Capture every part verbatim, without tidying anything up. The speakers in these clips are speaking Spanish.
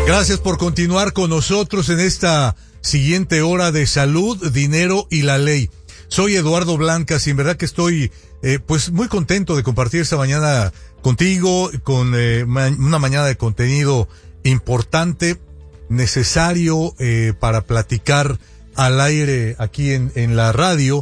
Gracias por continuar con nosotros en esta siguiente hora de Salud, Dinero y la Ley. Soy Eduardo Blancas y en verdad que estoy eh, pues muy contento de compartir esta mañana contigo, con eh, ma- una mañana de contenido importante, necesario eh, para platicar al aire aquí en, en la radio.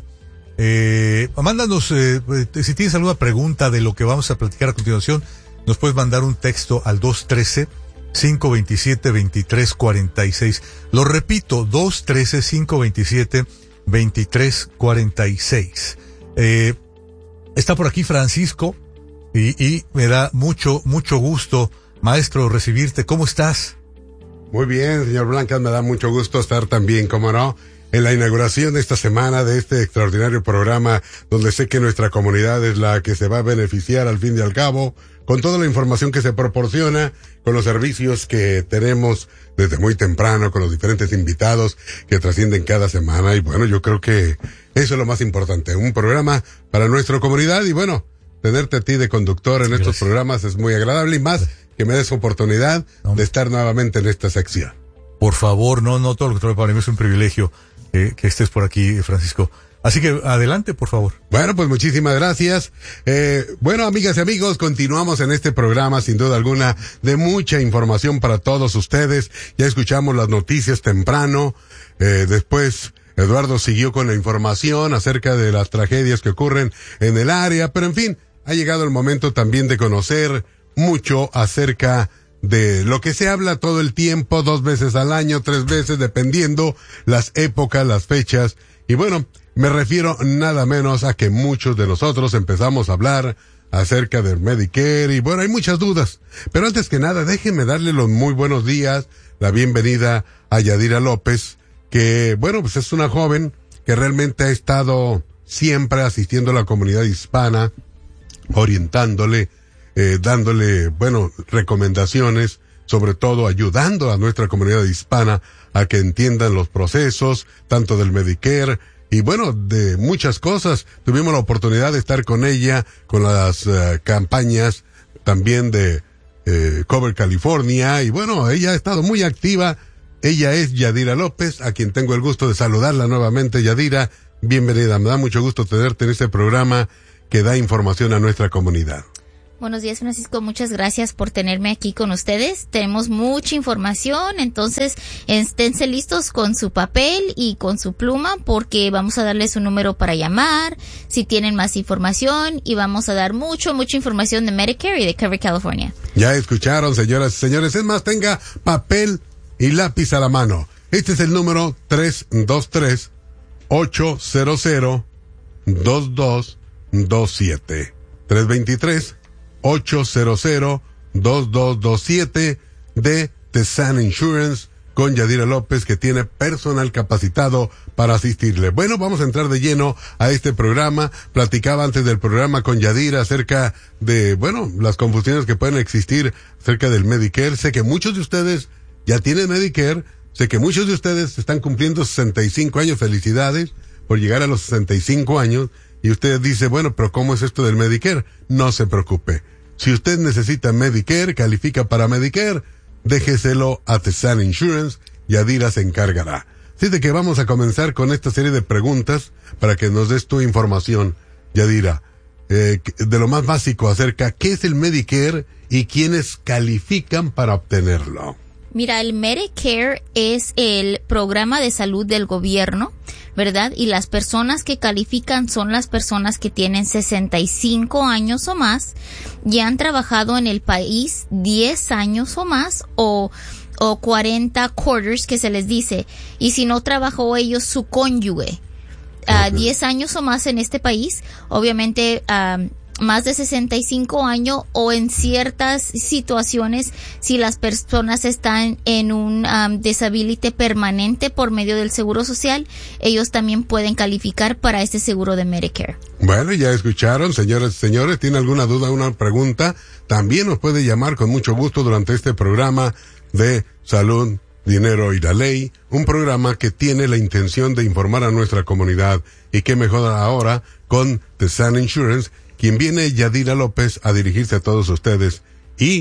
Eh, mándanos, eh, si tienes alguna pregunta de lo que vamos a platicar a continuación, nos puedes mandar un texto al dos uno tres, cinco dos siete, dos tres cuatro seis. Lo repito, dos uno tres, cinco dos siete, dos tres cuatro seis. Eh, está por aquí Francisco y, y me da mucho, mucho gusto, maestro, recibirte. ¿Cómo estás? Muy bien, señor Blancas, me da mucho gusto estar también, como no, en la inauguración de esta semana de este extraordinario programa donde sé que nuestra comunidad es la que se va a beneficiar al fin y al cabo con toda la información que se proporciona, con los servicios que tenemos desde muy temprano, con los diferentes invitados que trascienden cada semana. Y bueno, yo creo que eso es lo más importante, un programa para nuestra comunidad. Y bueno, tenerte a ti de conductor en Gracias. Estos programas es muy agradable, y más que me des oportunidad no. de estar nuevamente en esta sección. Por favor, no, no, todo lo contrario, para mí es un privilegio eh, que estés por aquí, Francisco. Así que adelante, por favor. Bueno, pues muchísimas gracias. Eh, bueno, amigas y amigos, continuamos en este programa, sin duda alguna, de mucha información para todos ustedes. Ya escuchamos las noticias temprano. Eh, después, Eduardo siguió con la información acerca de las tragedias que ocurren en el área. Pero en fin, ha llegado el momento también de conocer mucho acerca de lo que se habla todo el tiempo, dos veces al año, tres veces, dependiendo las épocas, las fechas. Y bueno, me refiero nada menos a que muchos de nosotros empezamos a hablar acerca del Medicare y bueno, hay muchas dudas. Pero antes que nada, déjenme darle los muy buenos días, la bienvenida a Yadira López, que bueno, pues es una joven que realmente ha estado siempre asistiendo a la comunidad hispana, orientándole, eh, dándole, bueno, recomendaciones, sobre todo ayudando a nuestra comunidad hispana a que entiendan los procesos, tanto del Medicare, y bueno, de muchas cosas. Tuvimos la oportunidad de estar con ella, con las uh, campañas también de eh, Cover California, y bueno, ella ha estado muy activa. Ella es Yadira López, a quien tengo el gusto de saludarla nuevamente. Yadira, bienvenida, me da mucho gusto tenerte en este programa que da información a nuestra comunidad. Buenos días, Francisco. Muchas gracias por tenerme aquí con ustedes. Tenemos mucha información, entonces esténse listos con su papel y con su pluma porque vamos a darles un número para llamar si tienen más información y vamos a dar mucho, mucha información de Medicare y de Cover California. Ya escucharon, señoras y señores. Es más, tenga papel y lápiz a la mano. Este es el número tres dos tres, ocho cero cero, dos dos dos siete. tres dos tres, ocho cero cero, dos dos dos siete de The Sun Insurance con Yadira López, que tiene personal capacitado para asistirle. Bueno, vamos a entrar de lleno a este programa. Platicaba antes del programa con Yadira acerca de, bueno, las confusiones que pueden existir acerca del Medicare. Sé que muchos de ustedes ya tienen Medicare. Sé que muchos de ustedes están cumpliendo sesenta y cinco años. Felicidades por llegar a los sesenta y cinco años. Y usted dice, bueno, pero ¿cómo es esto del Medicare? No se preocupe. Si usted necesita Medicare, califica para Medicare, déjeselo a The Sun Insurance, Yadira se encargará. Así de que vamos a comenzar con esta serie de preguntas para que nos des tu información, Yadira, eh, de lo más básico acerca qué es el Medicare y quiénes califican para obtenerlo. Mira, el Medicare es el programa de salud del gobierno, ¿verdad? Y las personas que califican son las personas que tienen sesenta y cinco años o más, ya han trabajado en el país diez años o más, o, o cuarenta quarters que se les dice, y si no trabajó ellos, su cónyuge, uh, diez años o más en este país, obviamente, um, más de sesenta y cinco años o en ciertas situaciones si las personas están en un um, disability permanente por medio del seguro social, ellos también pueden calificar para este seguro de Medicare. Bueno, ya escucharon, señores y señores, ¿tiene alguna duda, una pregunta? También nos puede llamar con mucho gusto durante este programa de Salud, Dinero y la Ley, un programa que tiene la intención de informar a nuestra comunidad, y qué mejor ahora con The Sun Insurance, quien viene Yadira López a dirigirse a todos ustedes y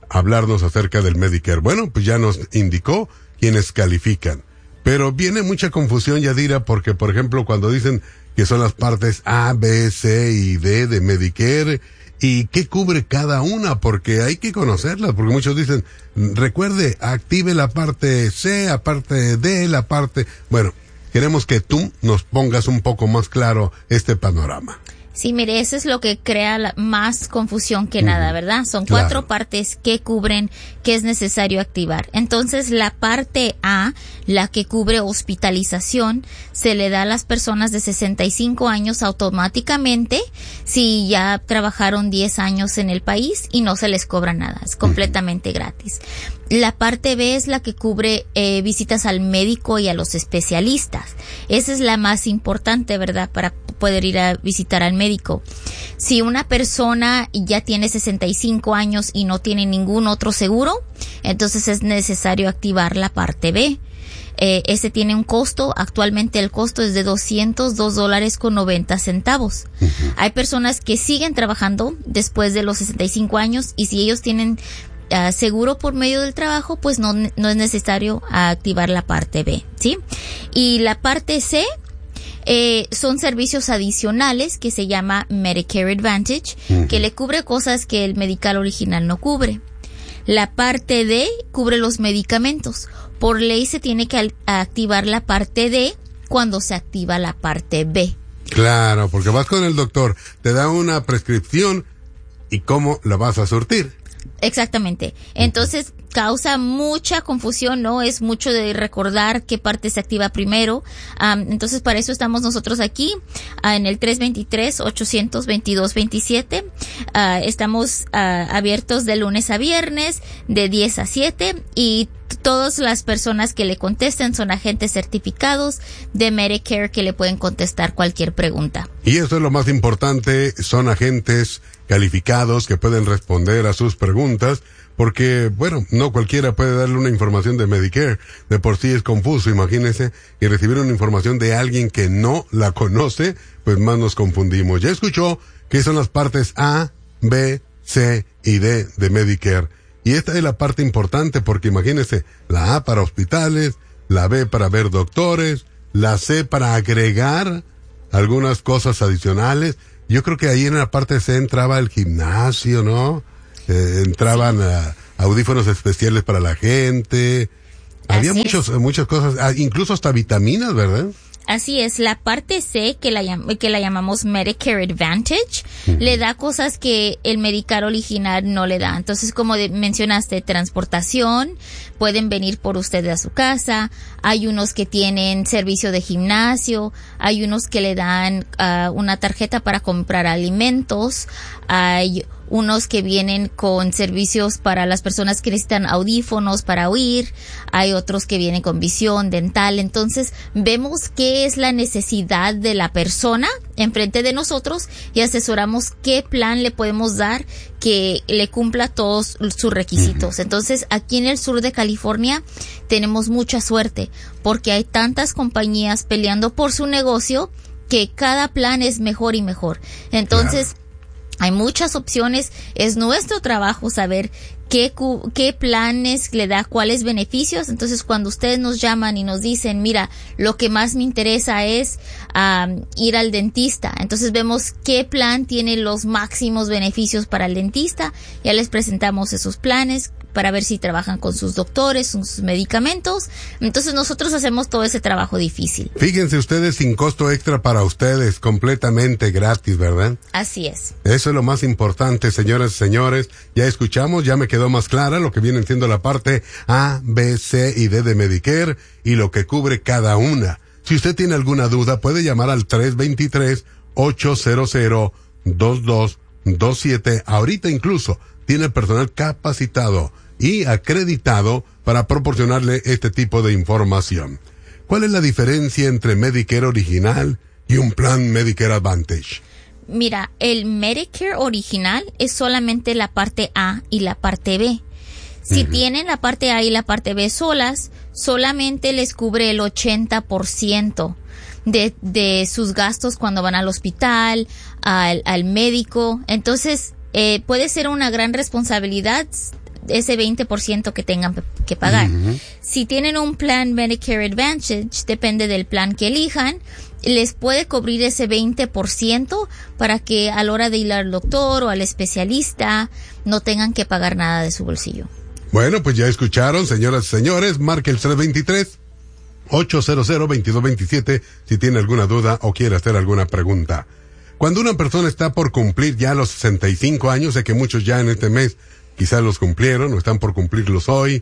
hablarnos acerca del Medicare. Bueno, pues ya nos indicó quienes califican. Pero viene mucha confusión, Yadira, porque, por ejemplo, cuando dicen que son las partes A, B, C y D de Medicare, ¿y qué cubre cada una? Porque hay que conocerlas, porque muchos dicen, recuerde, active la parte C, la parte D, la parte... Bueno, queremos que tú nos pongas un poco más claro este panorama. Sí, mire, eso es lo que crea la, más confusión que nada, ¿verdad? Son Claro. cuatro partes que cubren que es necesario activar. Entonces, la parte A, la que cubre hospitalización, se le da a las personas de sesenta y cinco años automáticamente si ya trabajaron diez años en el país y no se les cobra nada, es completamente gratis. La parte B es la que cubre eh, visitas al médico y a los especialistas. Esa es la más importante, ¿verdad? Para poder ir a visitar al médico. Si una persona ya tiene sesenta y cinco años y no tiene ningún otro seguro, entonces es necesario activar la parte B. Eh, ese tiene un costo, actualmente el costo es de doscientos dos dólares con noventa centavos. Uh-huh. Hay personas que siguen trabajando después de los sesenta y cinco años y si ellos tienen Uh, seguro por medio del trabajo, pues no, no es necesario uh, activar la parte B, ¿sí? Y la parte C eh, son servicios adicionales que se llama Medicare Advantage, uh-huh. que le cubre cosas que el medical original no cubre. La parte D cubre los medicamentos. Por ley se tiene que al- activar la parte D cuando se activa la parte B. Claro, porque vas con el doctor, te da una prescripción y cómo la vas a surtir. Exactamente. Entonces, causa mucha confusión, ¿no? Es mucho de recordar qué parte se activa primero. Um, entonces, para eso estamos nosotros aquí, uh, en el tres dos tres, ocho dos dos, dos siete. Uh, estamos uh, abiertos de lunes a viernes, de diez a siete, y todas las personas que le contesten son agentes certificados de Medicare que le pueden contestar cualquier pregunta. Y eso es lo más importante, son agentes calificados que pueden responder a sus preguntas, porque, bueno, no cualquiera puede darle una información de Medicare, de por sí es confuso, imagínese, y recibir una información de alguien que no la conoce, pues más nos confundimos. Ya escuchó que son las partes A, B, C y D de Medicare, y esta es la parte importante, porque imagínese, la A para hospitales, la B para ver doctores, la C para agregar algunas cosas adicionales. Yo creo que ahí en la parte C entraba el gimnasio, ¿no? Eh, entraban sí. a, audífonos especiales para la gente. Había Así muchos, es. muchas cosas, incluso hasta vitaminas, ¿verdad? Así es, la parte C, que la, que la llamamos Medicare Advantage, uh-huh. le da cosas que el Medicare original no le da. Entonces, como de, mencionaste, transportación, pueden venir por ustedes a su casa, hay unos que tienen servicio de gimnasio, hay unos que le dan uh, una tarjeta para comprar alimentos, hay unos que vienen con servicios para las personas que necesitan audífonos para oír, hay otros que vienen con visión dental. Entonces vemos qué es la necesidad de la persona enfrente de nosotros y asesoramos qué plan le podemos dar que le cumpla todos sus requisitos. Entonces aquí en el sur de California tenemos mucha suerte porque hay tantas compañías peleando por su negocio que cada plan es mejor y mejor. Entonces, claro, hay muchas opciones, es nuestro trabajo saber qué, qué planes le da, cuáles beneficios. Entonces, cuando ustedes nos llaman y nos dicen, mira, lo que más me interesa es um, ir al dentista. Entonces, vemos qué plan tiene los máximos beneficios para el dentista. Ya les presentamos esos planes para ver si trabajan con sus doctores, con sus medicamentos. Entonces nosotros hacemos todo ese trabajo difícil. Fíjense ustedes, sin costo extra para ustedes, completamente gratis, ¿verdad? Así es. Eso es lo más importante, señoras y señores. Ya escuchamos, ya me quedó más clara lo que viene siendo la parte A, B, C y D de Medicare y lo que cubre cada una. Si usted tiene alguna duda, puede llamar al tres dos tres, ocho cero cero, dos dos dos siete. Ahorita incluso tiene personal capacitado y acreditado para proporcionarle este tipo de información. ¿Cuál es la diferencia entre Medicare original y un plan Medicare Advantage? Mira, el Medicare original es solamente la parte A y la parte B. Si uh-huh. tienen la parte A y la parte B solas, solamente les cubre el ochenta por ciento de, de sus gastos cuando van al hospital, al, al médico. Entonces, Eh, puede ser una gran responsabilidad ese veinte por ciento que tengan que pagar. Ujú. Si tienen un plan Medicare Advantage, depende del plan que elijan, les puede cubrir ese veinte por ciento para que a la hora de ir al doctor o al especialista no tengan que pagar nada de su bolsillo. Bueno, pues ya escucharon, señoras y señores, marque el tres veintitrés, ochocientos, veintidós veintisiete si tiene alguna duda o quiere hacer alguna pregunta. Cuando una persona está por cumplir ya los sesenta y cinco años, sé que muchos ya en este mes quizás los cumplieron o están por cumplirlos hoy,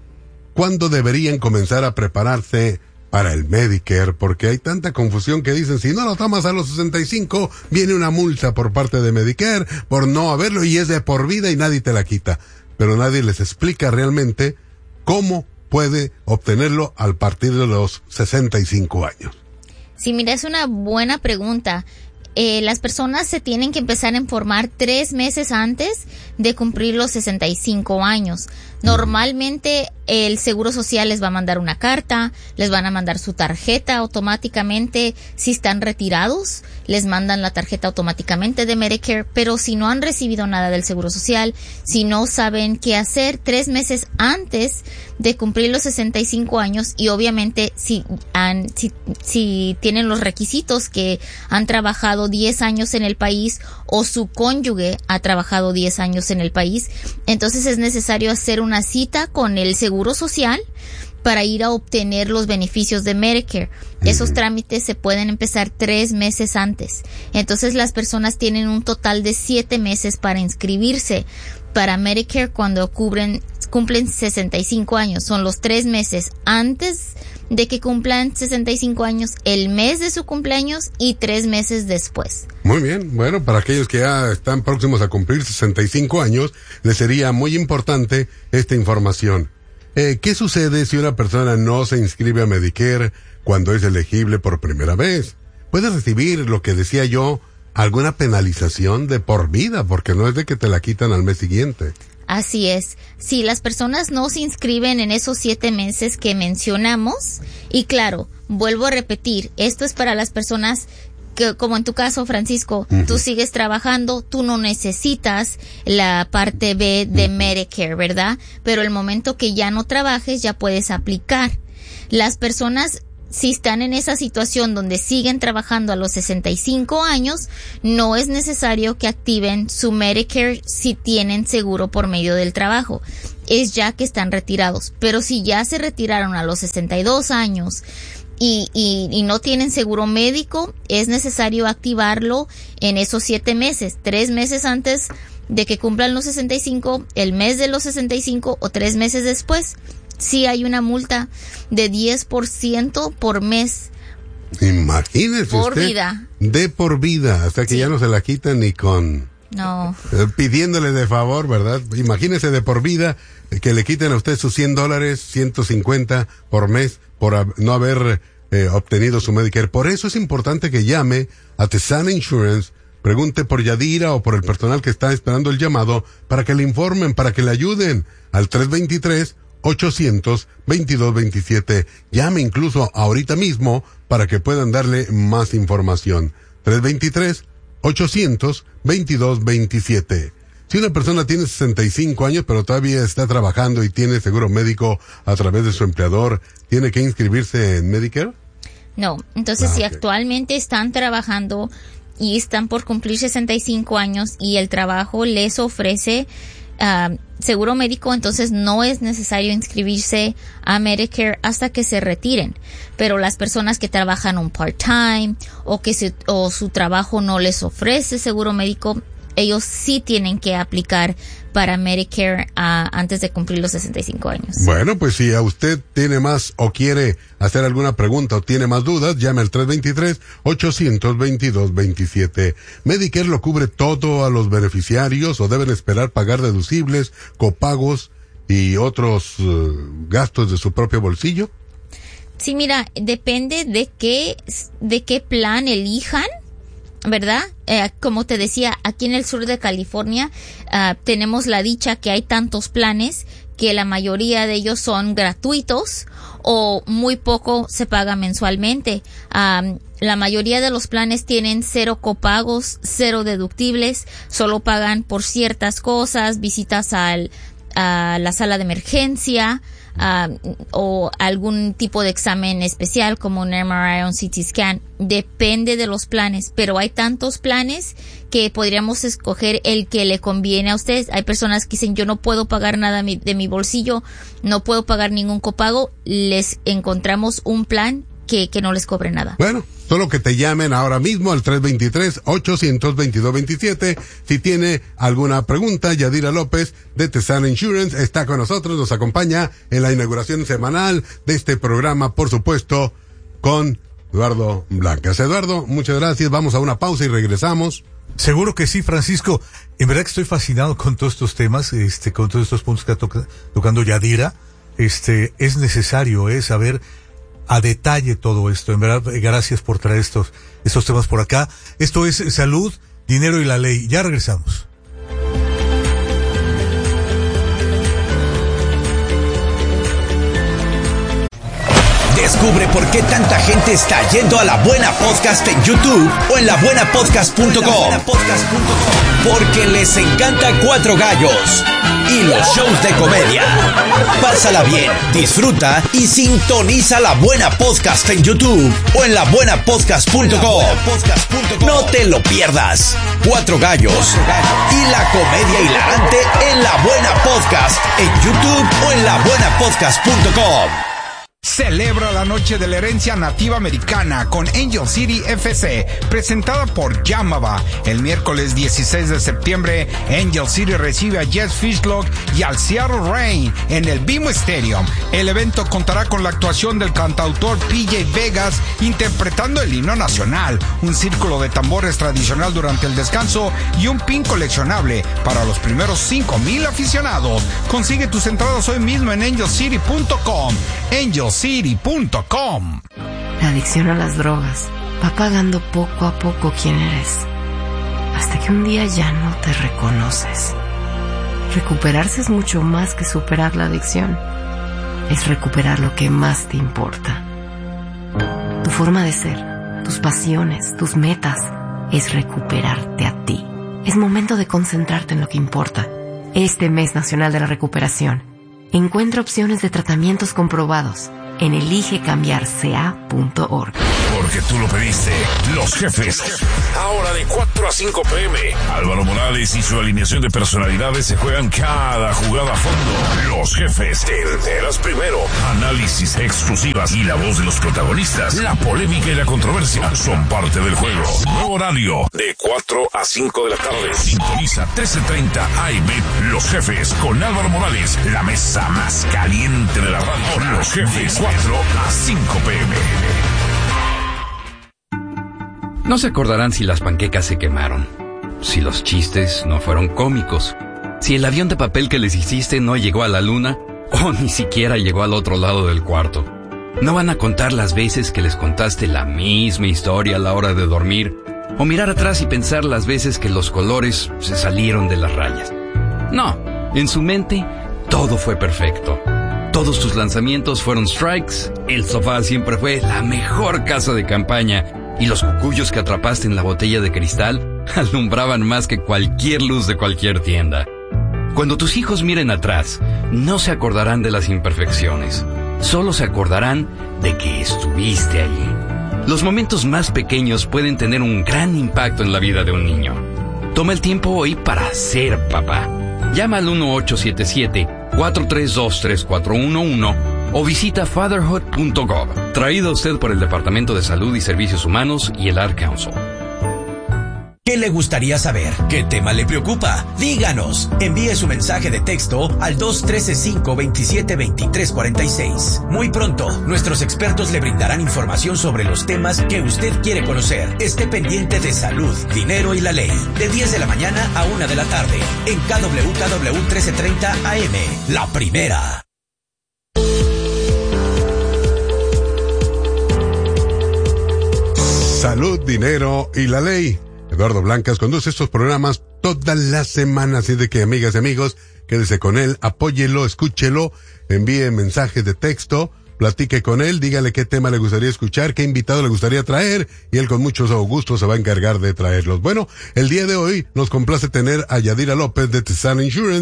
¿cuándo deberían comenzar a prepararse para el Medicare? Porque hay tanta confusión que dicen, si no lo tomas a los sesenta y cinco, viene una multa por parte de Medicare por no haberlo y es de por vida y nadie te la quita. Pero nadie les explica realmente cómo puede obtenerlo al partir de los sesenta y cinco años. Sí, mira, es una buena pregunta. Eh, las personas se tienen que empezar a informar tres meses antes de cumplir los sesenta y cinco años. Normalmente el Seguro Social les va a mandar una carta, les van a mandar su tarjeta automáticamente. Si están retirados, les mandan la tarjeta automáticamente de Medicare, pero si no han recibido nada del Seguro Social, si no saben qué hacer, tres meses antes de cumplir los sesenta y cinco años, y obviamente si han, si, si tienen los requisitos que han trabajado diez años en el país o su cónyuge ha trabajado diez años en el país, entonces es necesario hacer una cita con el Seguro Social para ir a obtener los beneficios de Medicare. Esos trámites se pueden empezar tres meses antes. Entonces las personas tienen un total de siete meses para inscribirse para Medicare cuando cubren, cumplen sesenta y cinco años. Son los tres meses antes de que cumplan sesenta y cinco años, el mes de su cumpleaños y tres meses después. Muy bien, bueno, para aquellos que ya están próximos a cumplir sesenta y cinco años, les sería muy importante esta información. Eh, ¿Qué sucede si una persona no se inscribe a Medicare cuando es elegible por primera vez? Puede recibir, lo que decía yo, alguna penalización de por vida, porque no es de que te la quitan al mes siguiente. Así es. Si las personas no se inscriben en esos siete meses que mencionamos, y claro, vuelvo a repetir, esto es para las personas que, como en tu caso, Francisco, uh-huh. tú sigues trabajando, tú no necesitas la parte B de uh-huh. Medicare, ¿verdad? Pero el momento que ya no trabajes, ya puedes aplicar. Las personas, si están en esa situación donde siguen trabajando a los sesenta y cinco años, no es necesario que activen su Medicare si tienen seguro por medio del trabajo. Es ya que están retirados. Pero si ya se retiraron a los sesenta y dos años y, y, y no tienen seguro médico, es necesario activarlo en esos siete meses, tres meses antes de que cumplan los sesenta y cinco, el mes de los sesenta y cinco o tres meses después. Sí hay una multa de diez por ciento por mes. Imagínese por usted. vida. De por vida, hasta que sí. ya no se la quitan ni con... No. Eh, pidiéndole de favor, ¿verdad? Imagínese de por vida eh, que le quiten a usted sus cien dólares, ciento cincuenta por mes por a, no haber eh, obtenido su Medicare. Por eso es importante que llame a Tesana Insurance, pregunte por Yadira o por el personal que está esperando el llamado para que le informen, para que le ayuden al tres veintitrés, ochocientos, veintidós veintisiete. Llame incluso ahorita mismo para que puedan darle más información. tres veintitrés, ochocientos, veintidós veintisiete. Si una persona tiene sesenta y cinco años pero todavía está trabajando y tiene seguro médico a través de su empleador, ¿tiene que inscribirse en Medicare? No, entonces Ah, si ok. actualmente están trabajando y están por cumplir sesenta y cinco años y el trabajo les ofrece Uh, seguro médico, entonces no es necesario inscribirse a Medicare hasta que se retiren. Pero las personas que trabajan un part-time o que se, o su trabajo no les ofrece seguro médico, ellos sí tienen que aplicar para Medicare uh, antes de cumplir los sesenta y cinco años. Bueno, pues si a usted tiene más o quiere hacer alguna pregunta o tiene más dudas, llame al tres veintitrés, ochocientos, veintidós veintisiete. ¿Medicare lo cubre todo a los beneficiarios o deben esperar pagar deducibles, copagos y otros uh, gastos de su propio bolsillo? Sí, mira, depende de qué, de qué plan elijan, ¿verdad? Eh, como te decía, aquí en el sur de California uh, tenemos la dicha que hay tantos planes que la mayoría de ellos son gratuitos o muy poco se paga mensualmente. Um, la mayoría de los planes tienen cero copagos, cero deductibles, solo pagan por ciertas cosas, visitas al a la sala de emergencia, uh, o algún tipo de examen especial como un M R I o un C T scan. Depende de los planes, pero hay tantos planes que podríamos escoger el que le conviene a ustedes. Hay personas que dicen, yo no puedo pagar nada de mi bolsillo, no puedo pagar ningún copago. Les encontramos un plan que, que no les cobre nada. Bueno, solo que te llamen ahora mismo al tres dos tres, ocho dos dos, dos dos siete. Si tiene alguna pregunta, Yadira López de Tesana Insurance está con nosotros, nos acompaña en la inauguración semanal de este programa, por supuesto, con Eduardo Blancas. Eduardo, muchas gracias, vamos a una pausa y regresamos. Seguro que sí, Francisco. En verdad que estoy fascinado con todos estos temas, este, con todos estos puntos que está toca, tocando Yadira. Este, es necesario, eh, saber a detalle todo esto. En verdad, gracias por traer estos, estos temas por acá. Esto es Salud, Dinero y la Ley. Ya regresamos. Descubre por qué tanta gente está yendo a La Buena Podcast en YouTube o en la buena podcast punto com. Porque les encanta Cuatro Gallos y los shows de comedia. Pásala bien, disfruta y sintoniza La Buena Podcast en YouTube o en la buena podcast punto com. No te lo pierdas. Cuatro Gallos y la comedia hilarante en La Buena Podcast en YouTube o en la buena podcast punto com. Celebra la noche de la herencia nativa americana con Angel City F C, presentada por Yamava. El miércoles dieciséis de septiembre, Angel City recibe a Jess Fishlock y al Seattle Reign en el B M O Stadium. El evento contará con la actuación del cantautor P J Vegas interpretando el himno nacional, un círculo de tambores tradicional durante el descanso y un pin coleccionable para los primeros cinco mil aficionados. Consigue tus entradas hoy mismo en angel city punto com. angel city punto com. La adicción a las drogas va pagando poco a poco quién eres, hasta que un día ya no te reconoces. Recuperarse es mucho más que superar la adicción. Es recuperar lo que más te importa. Tu forma de ser, tus pasiones, tus metas, es recuperarte a ti. Es momento de concentrarte en lo que importa. Este mes nacional de la recuperación, encuentra opciones de tratamientos comprobados en elige cambiar c a punto org. Porque tú lo pediste. Los Jefes. Ahora de cuatro a cinco p m Álvaro Morales y su alineación de personalidades se juegan cada jugada a fondo. Los Jefes. Te enteras primero. Análisis exclusivas y la voz de los protagonistas. La polémica y la controversia son parte del juego. Nuevo horario de cuatro a cinco de la tarde. Sintoniza trece treinta A M. Los Jefes con Álvaro Morales. La mesa más caliente de la radio. Los Jefes. cuatro a cinco p m No se acordarán si las panquecas se quemaron, si los chistes no fueron cómicos, si el avión de papel que les hiciste no llegó a la luna o ni siquiera llegó al otro lado del cuarto. No van a contar las veces que les contaste la misma historia a la hora de dormir o mirar atrás y pensar las veces que los colores se salieron de las rayas. No, en su mente todo fue perfecto. Todos tus lanzamientos fueron strikes, el sofá siempre fue la mejor casa de campaña y los cucuyos que atrapaste en la botella de cristal alumbraban más que cualquier luz de cualquier tienda. Cuando tus hijos miren atrás, no se acordarán de las imperfecciones, solo se acordarán de que estuviste allí. Los momentos más pequeños pueden tener un gran impacto en la vida de un niño. Toma el tiempo hoy para ser papá. Llama al uno ocho siete siete, cuatro tres dos, tres cuatro uno uno o visita fatherhood punto gov. Traído a usted por el Departamento de Salud y Servicios Humanos y el Ad Council. ¿Qué le gustaría saber? ¿Qué tema le preocupa? Díganos. Envíe su mensaje de texto al dos uno tres cinco, veintisiete, veintitrés cuarenta y seis. Muy pronto, nuestros expertos le brindarán información sobre los temas que usted quiere conocer. Esté pendiente de Salud, Dinero y la Ley. De diez de la mañana a una de la tarde. En K W K W trece treinta A M. La primera. Salud, Dinero y la Ley. Eduardo Blancas conduce estos programas todas las semanas, así de que, amigas y amigos, quédese con él, apóyelo, escúchelo, envíe mensajes de texto, platique con él, dígale qué tema le gustaría escuchar, qué invitado le gustaría traer, y él con mucho gusto se va a encargar de traerlos. Bueno, el día de hoy nos complace tener a Yadira López de Tesana Insurance.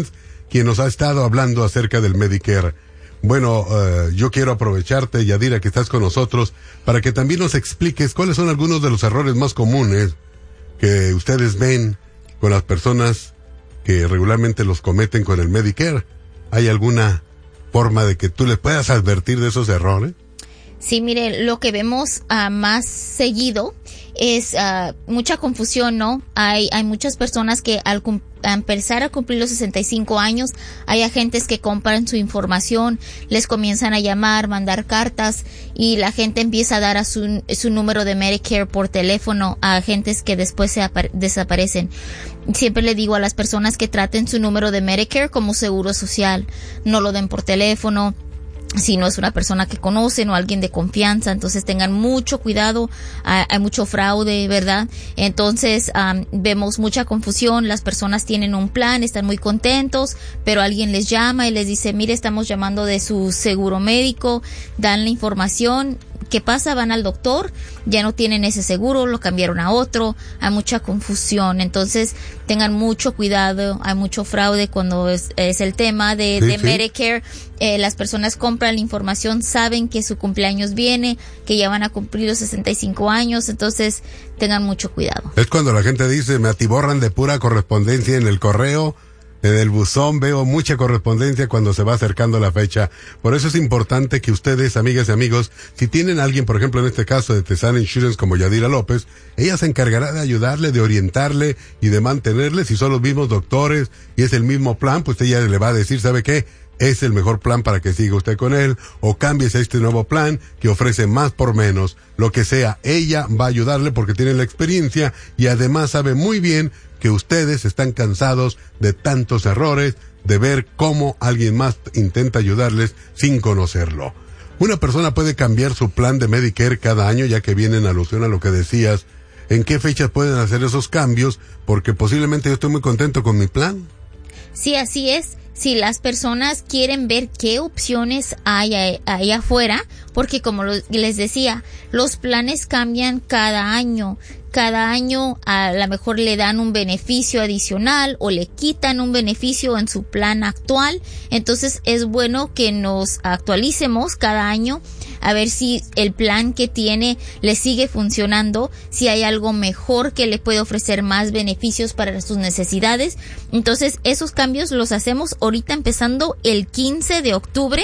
quien nos ha estado hablando acerca del Medicare. Bueno, uh, yo quiero aprovecharte, Yadira, que estás con nosotros, para que también nos expliques cuáles son algunos de los errores más comunes que ustedes ven con las personas que regularmente los cometen con el Medicare. ¿Hay alguna forma de que tú les puedas advertir de esos errores? Sí, mire, lo que vemos uh, más seguido es uh, mucha confusión, ¿no? Hay hay muchas personas que al cum- a empezar a cumplir los sesenta y cinco años, hay agentes que compran su información, les comienzan a llamar, mandar cartas, y la gente empieza a dar a su, su número de Medicare por teléfono a agentes que después se apare- desaparecen. Siempre le digo a las personas que traten su número de Medicare como seguro social, no lo den por teléfono si no es una persona que conocen o alguien de confianza. Entonces tengan mucho cuidado, hay, hay mucho fraude, ¿verdad? Entonces um, vemos mucha confusión, las personas tienen un plan, están muy contentos, pero alguien les llama y les dice, mire, estamos llamando de su seguro médico, dan la información. ¿Qué pasa? Van al doctor, ya no tienen ese seguro, lo cambiaron a otro, hay mucha confusión. Entonces tengan mucho cuidado, hay mucho fraude cuando es, es el tema de, sí, de sí. Medicare. Eh, las personas compran la información, saben que su cumpleaños viene, que ya van a cumplir los sesenta y cinco años, entonces tengan mucho cuidado. Es cuando la gente dice, me atiborran de pura correspondencia en el correo, en el buzón, veo mucha correspondencia cuando se va acercando la fecha. Por eso es importante que ustedes, amigas y amigos, si tienen a alguien, por ejemplo, en este caso de Tesana Insurance como Yadira López, ella se encargará de ayudarle, de orientarle y de mantenerle. Si son los mismos doctores y es el mismo plan, pues ella le va a decir, ¿sabe qué? Es el mejor plan para que siga usted con él, o cámbiese a este nuevo plan que ofrece más por menos. Lo que sea, ella va a ayudarle porque tiene la experiencia y además sabe muy bien que ustedes están cansados de tantos errores, de ver cómo alguien más intenta ayudarles sin conocerlo. Una persona puede cambiar su plan de Medicare cada año, ya que viene en alusión a lo que decías. ¿En qué fechas pueden hacer esos cambios? Porque posiblemente yo estoy muy contento con mi plan. Sí, así es. Si las personas quieren ver qué opciones hay ahí, ahí afuera, porque como lo, les decía, los planes cambian cada año. Cada año a lo mejor le dan un beneficio adicional o le quitan un beneficio en su plan actual. Entonces es bueno que nos actualicemos cada año a ver si el plan que tiene le sigue funcionando, si hay algo mejor que le puede ofrecer más beneficios para sus necesidades. Entonces esos cambios los hacemos ahorita empezando el quince de octubre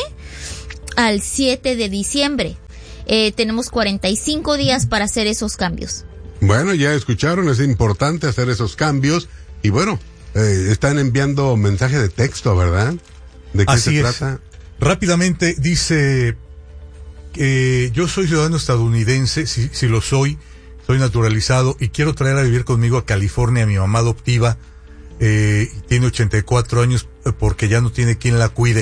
al siete de diciembre. Eh, tenemos cuarenta y cinco días para hacer esos cambios. Bueno, ya escucharon, es importante hacer esos cambios. Y bueno, eh, están enviando mensaje de texto, ¿verdad? ¿De qué Así se es. trata? Rápidamente dice que yo soy ciudadano estadounidense, si, si lo soy, soy naturalizado y quiero traer a vivir conmigo a California a mi mamá adoptiva, eh, tiene ochenta y cuatro años, porque ya no tiene quien la cuide.